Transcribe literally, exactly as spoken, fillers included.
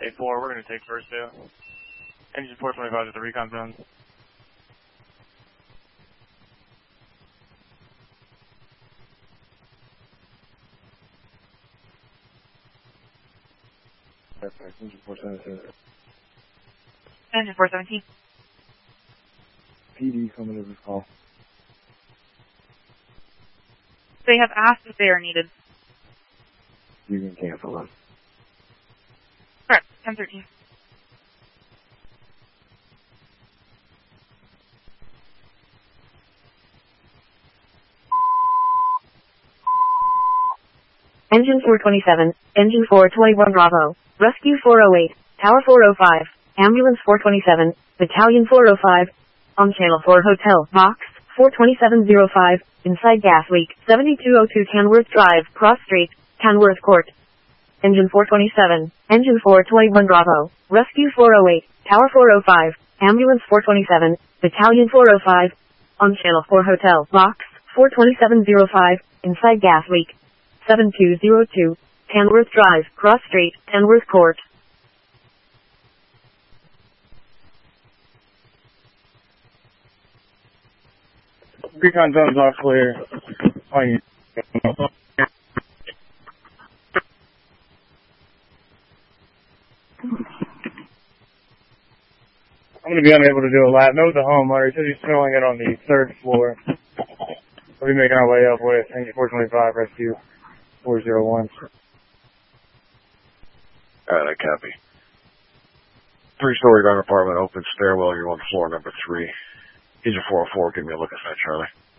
eight four, we're going to take first two. Engine four twenty-five to the recon zone. Perfect. Engine four seventeen. Engine four seventeen. P D coming to this call. They have asked if they are needed. You can cancel them. Correct. ten thirteen. Engine four twenty-seven, Engine four twenty-one Bravo, Rescue four oh eight, Tower four oh five, Ambulance four twenty-seven, Battalion four oh five, on Channel four Hotel, Box four twenty-seven oh five, inside gas leak, seventy-two oh two Canworth Drive, Cross Street, Canworth Court. Engine four twenty-seven, Engine four twenty-one Bravo, Rescue four oh eight, Tower four oh five, Ambulance four twenty-seven, Battalion four oh five, on Channel four Hotel, Box four twenty-seven oh five, inside gas leak, seventy-two oh two, Canworth Drive, Cross Street, Canworth Court. Recon zone's all clear. On you. I'm going to be unable to do a lap. No, the homeowner. He says he's smelling it on the third floor. We'll be making our way up with Engine four twenty-five, Rescue four oh one. Alright, I copy. Three-story ground apartment, open stairwell, you're on floor number three. Engine four oh four, give me a look at that, Charlie.